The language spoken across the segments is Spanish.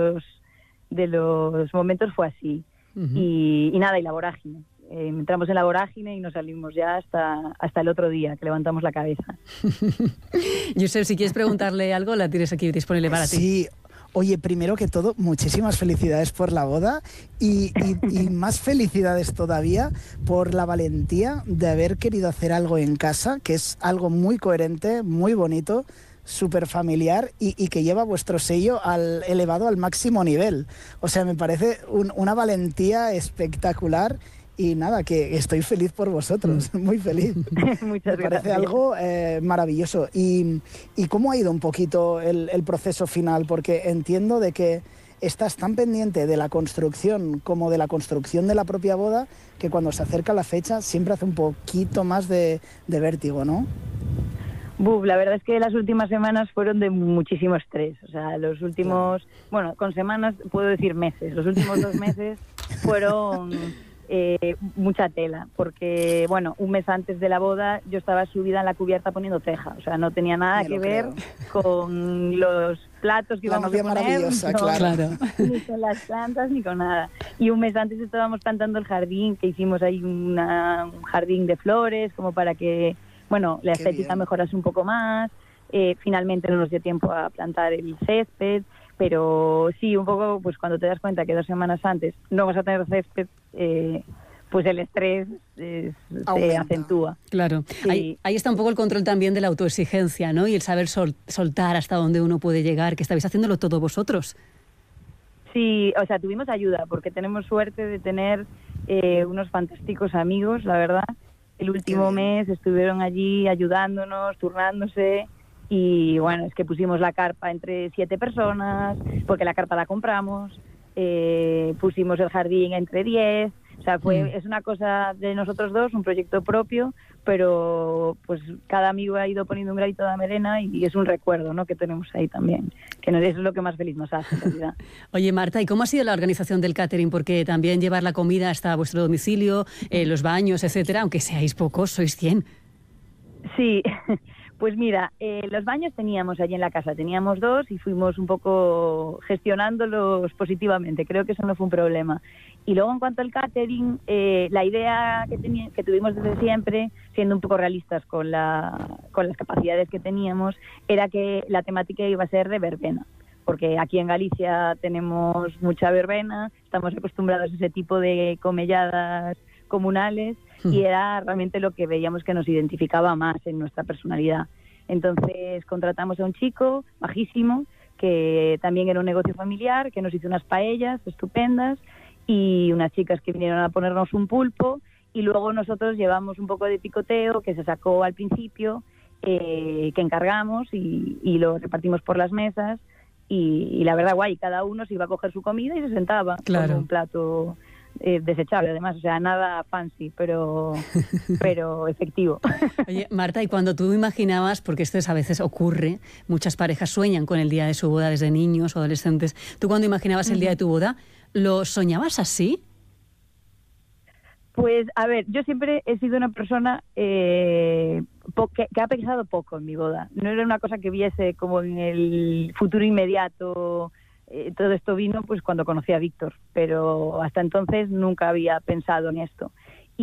los momentos fue así. Y nada, y la vorágine. Entramos en la vorágine y nos salimos ya hasta el otro día, que levantamos la cabeza. Josep, si quieres preguntarle algo, la tienes aquí disponible para ti. Sí. Oye, primero que todo, muchísimas felicidades por la boda y más felicidades todavía por la valentía de haber querido hacer algo en casa, que es algo muy coherente, muy bonito, súper familiar y que lleva vuestro sello elevado al máximo nivel. O sea, me parece una valentía espectacular. Y nada, que estoy feliz por vosotros, muy feliz. Muchas gracias. Me parece algo maravilloso. ¿Y cómo ha ido un poquito el proceso final? Porque entiendo de que estás tan pendiente de la construcción como de la construcción de la propia boda, que cuando se acerca la fecha siempre hace un poquito más de vértigo, ¿no? La verdad es que las últimas semanas fueron de muchísimo estrés. O sea, los últimos, bueno, con semanas puedo decir meses. Los últimos 2 meses fueron... mucha tela, porque bueno, un mes antes de la boda yo estaba subida en la cubierta poniendo teja, o sea, no tenía nada que ver con los platos que íbamos a poner, maravillosa, claro. Ni con las plantas ni con nada. Y un mes antes estábamos plantando el jardín, que hicimos ahí un jardín de flores, como para que, bueno, la estética mejorase un poco más. Finalmente no nos dio tiempo a plantar el césped, pero sí, un poco, pues cuando te das cuenta que 2 semanas antes no vas a tener césped, pues el estrés se acentúa. Claro, sí. Ahí está un poco el control también de la autoexigencia, ¿no? Y el saber soltar hasta donde uno puede llegar, que estabais haciéndolo todo vosotros. Sí, o sea, tuvimos ayuda, porque tenemos suerte de tener unos fantásticos amigos, la verdad. El último mes estuvieron allí ayudándonos, turnándose. Y bueno, es que pusimos la carpa entre 7 personas, porque la carpa la compramos, pusimos el jardín entre 10, o sea, es una cosa de nosotros dos, un proyecto propio, pero pues cada amigo ha ido poniendo un granito de arena y es un recuerdo, ¿no?, que tenemos ahí también, que es lo que más feliz nos hace, en realidad. Oye, Marta, ¿y cómo ha sido la organización del catering? Porque también llevar la comida hasta vuestro domicilio, los baños, etcétera, aunque seáis pocos, sois 100. Sí. Pues mira, los baños teníamos allí en la casa, teníamos 2 y fuimos un poco gestionándolos positivamente, creo que eso no fue un problema. Y luego en cuanto al catering, la idea que tuvimos desde siempre, siendo un poco realistas con las capacidades que teníamos, era que la temática iba a ser de verbena, porque aquí en Galicia tenemos mucha verbena, estamos acostumbrados a ese tipo de comelladas comunales y era realmente lo que veíamos que nos identificaba más en nuestra personalidad. Entonces contratamos a un chico majísimo que también era un negocio familiar, que nos hizo unas paellas estupendas y unas chicas que vinieron a ponernos un pulpo y luego nosotros llevamos un poco de picoteo que se sacó al principio, que encargamos y lo repartimos por las mesas y la verdad guay, cada uno se iba a coger su comida y se sentaba con un plato desechable, además, o sea, nada fancy, pero efectivo. Oye, Marta, y cuando tú imaginabas, porque esto a veces ocurre, muchas parejas sueñan con el día de su boda desde niños o adolescentes, ¿tú cuando imaginabas el día de tu boda, lo soñabas así? Pues, a ver, yo siempre he sido una persona que ha pensado poco en mi boda. No era una cosa que viese como en el futuro inmediato. Todo esto vino pues cuando conocí a Víctor, pero hasta entonces nunca había pensado en esto.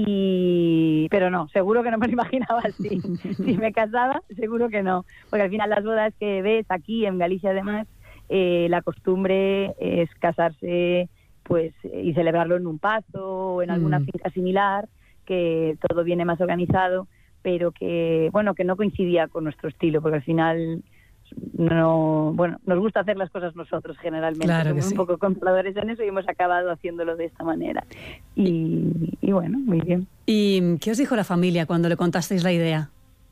Pero no, seguro que no me lo imaginaba así. Si me casaba, seguro que no. Porque al final las bodas que ves aquí en Galicia además, la costumbre es casarse pues y celebrarlo en un pazo o en alguna finca similar, que todo viene más organizado, pero que bueno, que no coincidía con nuestro estilo, porque al final nos gusta hacer las cosas nosotros generalmente, claro, somos un poco controladores en eso y hemos acabado haciéndolo de esta manera y bueno, muy bien. ¿Y qué os dijo la familia cuando le contasteis la idea?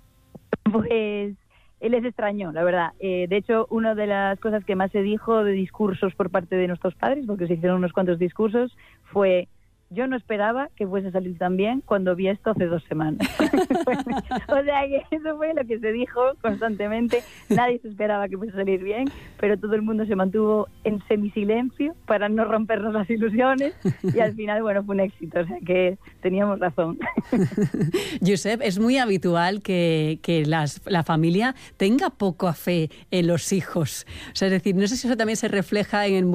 Pues él les extrañó, la verdad. De hecho, una de las cosas que más se dijo de discursos por parte de nuestros padres, porque se hicieron unos cuantos discursos, fue: yo no esperaba que fuese a salir tan bien cuando vi esto hace 2 semanas. O sea que eso fue lo que se dijo constantemente. Nadie se esperaba que fuese a salir bien, pero todo el mundo se mantuvo en semisilencio para no rompernos las ilusiones y al final, bueno, fue un éxito. O sea que teníamos razón. Josep, es muy habitual que la familia tenga poca fe en los hijos. O sea, es decir, no sé si eso también se refleja en el